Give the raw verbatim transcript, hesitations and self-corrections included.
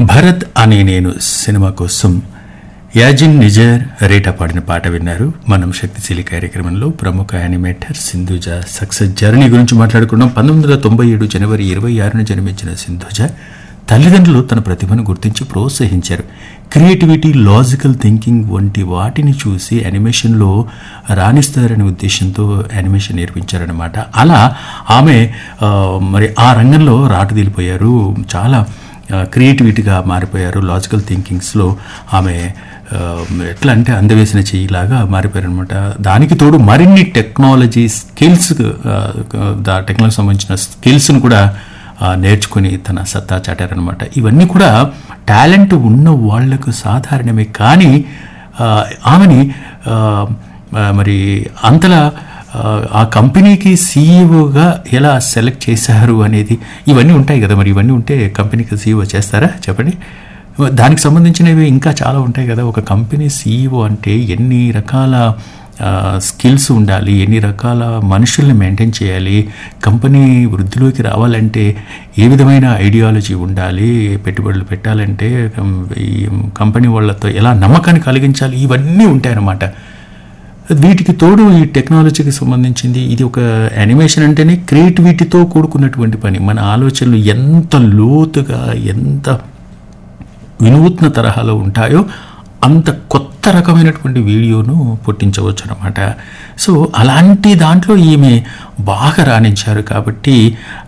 భరత్ అనే నేను సినిమా కోసం యాజిన్ నిజర్ రేటా పాడిన పాట విన్నారు. మనం శక్తిశీలి కార్యక్రమంలో ప్రముఖ యానిమేటర్ సింధుజ సక్సెస్ జర్నీ గురించి మాట్లాడుకున్నాం. పంతొమ్మిది వందల తొంభై ఏడు జనవరి ఇరవై ఆరున జన్మించిన సింధుజ తల్లిదండ్రులు తన ప్రతిభను గుర్తించి ప్రోత్సహించారు. క్రియేటివిటీ, లాజికల్ థింకింగ్ వంటి వాటిని చూసి యానిమేషన్లో రాణిస్తారనే ఉద్దేశంతో యానిమేషన్ నేర్పించారనమాట. అలా ఆమె మరి ఆ రంగంలో రాటుదిలిపోయారు. చాలా క్రియేటివిటీగా మారిపోయారు. లాజికల్ థింకింగ్స్లో ఆమె ఎట్లా అంటే అందవేసిన చెయ్యిలాగా మారిపోయారు అనమాట. దానికి తోడు మరిన్ని టెక్నాలజీ స్కిల్స్, టెక్నాలజీ సంబంధించిన స్కిల్స్ను కూడా నేర్చుకుని తన సత్తా చాటారనమాట. ఇవన్నీ కూడా టాలెంట్ ఉన్న వాళ్లకు సాధారణమే. కానీ ఆమెని మరి అంతలా ఆ కంపెనీకి సీఈఓగా ఎలా సెలెక్ట్ చేశారు అనేది, ఇవన్నీ ఉంటాయి కదా. మరి ఇవన్నీ ఉంటే కంపెనీకి సీఈఓ చేస్తారా చెప్పండి? దానికి సంబంధించినవి ఇంకా చాలా ఉంటాయి కదా. ఒక కంపెనీ సీఈఓ అంటే ఎన్ని రకాల స్కిల్స్ ఉండాలి, ఎన్ని రకాల మనుషుల్ని మెయింటైన్ చేయాలి, కంపెనీ వృద్ధిలోకి రావాలంటే ఏ విధమైన ఐడియాలజీ ఉండాలి, పెట్టుబడులు పెట్టాలంటే ఈ కంపెనీ వాళ్ళతో ఎలా నమ్మకాన్ని కలిగించాలి, ఇవన్నీ ఉంటాయన్నమాట. వీటికి తోడు ఈ టెక్నాలజీకి సంబంధించింది. ఇది ఒక యానిమేషన్ అంటేనే క్రియేటివిటీతో కూడుకున్నటువంటి పని. మన ఆలోచనలు ఎంత లోతుగా, ఎంత వినూత్న తరహాలో ఉంటాయో అంత కొత్త రకమైనటువంటి వీడియోను పుట్టించవచ్చు అనమాట. సో అలాంటి దాంట్లో ఈమె బాగా రాణించారు. కాబట్టి